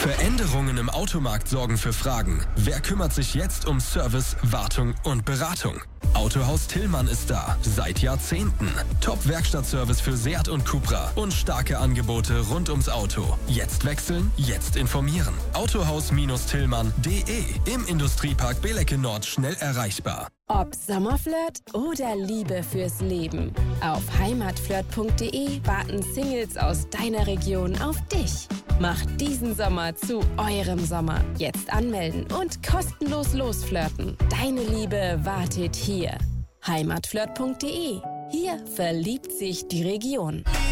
Veränderungen im Automarkt sorgen für Fragen. Wer kümmert sich jetzt um Service, Wartung und Beratung? Autohaus Tillmann ist da, seit Jahrzehnten. Top-Werkstattservice für Seat und Cupra und starke Angebote rund ums Auto. Jetzt wechseln, jetzt informieren. Autohaus-Tillmann.de im Industriepark Belecke Nord schnell erreichbar. Ob Sommerflirt oder Liebe fürs Leben. Auf heimatflirt.de warten Singles aus deiner Region auf dich. Macht diesen Sommer zu eurem Sommer. Jetzt anmelden und kostenlos losflirten. Deine Liebe wartet hier. heimatflirt.de. Hier verliebt sich die Region.